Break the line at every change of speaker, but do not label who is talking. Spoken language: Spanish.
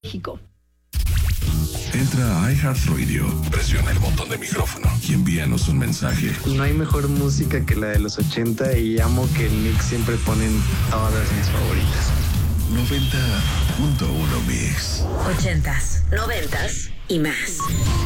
México.
Entra a iHeartRadio, presiona el botón de micrófono y envíanos un mensaje.
No hay mejor música que la de los 80 y amo que en Mix siempre ponen todas mis favoritas.
90.1 Mix.
80s, 90s y más.